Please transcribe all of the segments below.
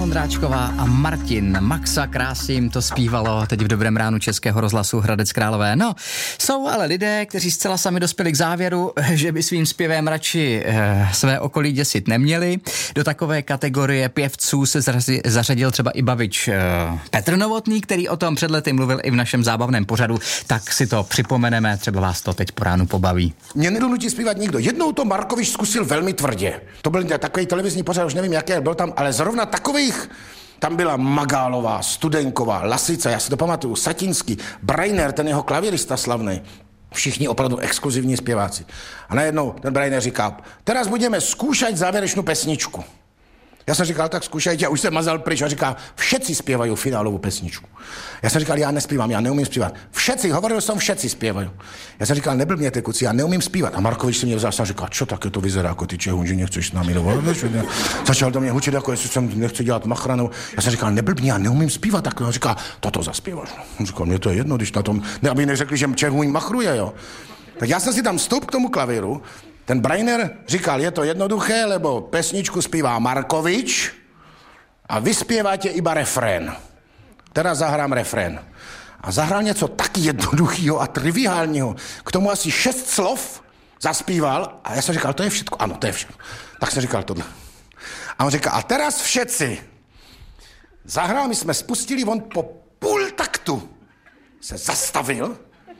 Vondráčková a Martin Maxa, krásně jim to zpívalo teď v Dobrém ránu Českého rozhlasu Hradec Králové. No, jsou ale lidé, kteří zcela sami dospěli k závěru, že by svým zpěvem radši své okolí děsit neměli. Do takové kategorie pěvců se zařadil třeba i bavič Petr Novotný, který o tom před lety mluvil i v našem zábavném pořadu, tak si to připomeneme, třeba vás to teď po ránu pobaví. Mě nedonutí zpívat nikdo. Jednou to Markovič zkusil velmi tvrdě. To byl takový televizní pořad, už nevím, jaký byl tam, ale zrovna takových, tam byla Magálová, Studenková, Lasica, já si to pamatuju, Satinský, Brajner, ten jeho klavírista slavný. Všichni opravdu exkluzivní zpěváci. A najednou ten Brajner říká, teraz budeme zkoušet závěrečnou pesničku. Já jsem říkal, tak zkušajte, a už jsem mazal pryč a říká, všetci zpěvají finálovou pesničku. Já jsem říkal, já nespívám, já neumím zpívat. Všetci, hovoril jsem, všetci zpěvají. Já jsem říkal, neblbněte, kuci, já neumím zpívat. A Markovič se mě vzal a říkal, čo také to vyzerá jako ty Čehun, že nechceš s námi dovolit. Začal do mě hučit, jako jestli jsem nechci dělat machranu. Já jsem říkal, neblbně, já neumím zpívat. Tak on říká, toto zaspíváš. On říkal, mně to je jedno, když na tom, aby neřekli, že Čehun machruje, jo. Tak já jsem si tam vstup k tomu klavíru. Ten Brajner říkal, je to jednoduché, lebo pesničku zpívá Markovič a vy zpěváte iba refrén. Teraz zahrám refrén. A zahrál něco tak jednoduchého a triviálního. K tomu asi 6 slov zaspíval a já jsem říkal, to je všetko. Ano, to je všechno. Tak jsem říkal tohle. A on říkal, a teraz všetci. Zahrál, my jsme spustili, on po půl taktu se zastavil.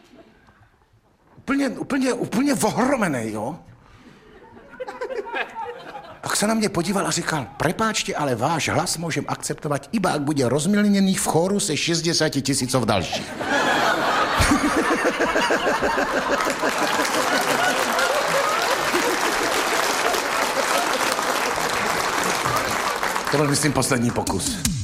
Úplně ohromený, jo. Tak se na mě podíval a říkal, prepáčte, ale váš hlas můžem akceptovat iba, ak bude rozmělněný v chóru se 60 000 dalších. To byl, myslím, poslední pokus.